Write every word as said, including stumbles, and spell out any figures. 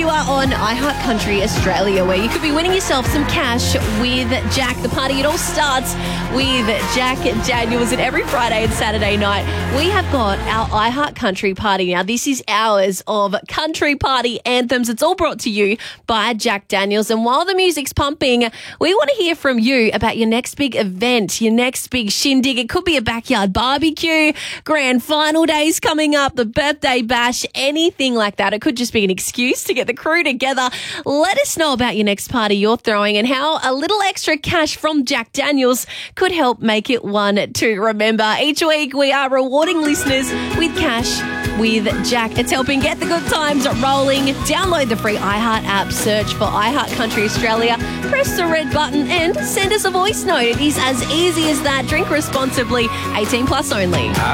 You are on iHeart Country Australia, where you could be winning yourself some cash with Jack. The party, it all starts with Jack Daniels, and every Friday and Saturday night we have got our iHeart Country party. Now, this is hours of country party anthems. It's all brought to you by Jack Daniels, and while the music's pumping, we want to hear from you about your next big event, your next big shindig. It could be a backyard barbecue, grand final days coming up, the birthday bash, anything like that. It could just be an excuse to get the crew together. Let us know about your next party you're throwing and how a little extra cash from Jack Daniels could help make it one to remember. Each week we are rewarding listeners with cash with Jack. It's helping get the good times rolling. Download the free iHeart app, search for iHeart Country Australia, press the red button and send us a voice note. It is as easy as that. Drink responsibly, eighteen plus only.